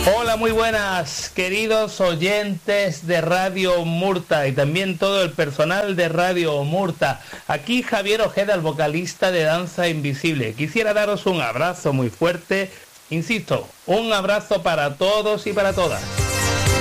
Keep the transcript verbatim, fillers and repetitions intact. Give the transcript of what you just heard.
Hola, muy buenas, queridos oyentes de Radio Murta y también todo el personal de Radio Murta. Aquí Javier Ojeda, el vocalista de Danza Invisible. Quisiera daros un abrazo muy fuerte, insisto, un abrazo para todos y para todas.